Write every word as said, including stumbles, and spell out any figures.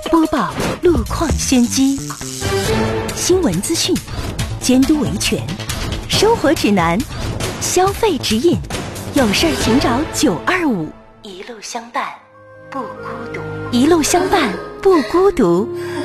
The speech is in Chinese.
播报路况先机，新闻资讯，监督维权，生活指南，消费指引，有事儿请找九二五，一路相伴不孤独，一路相伴不孤独。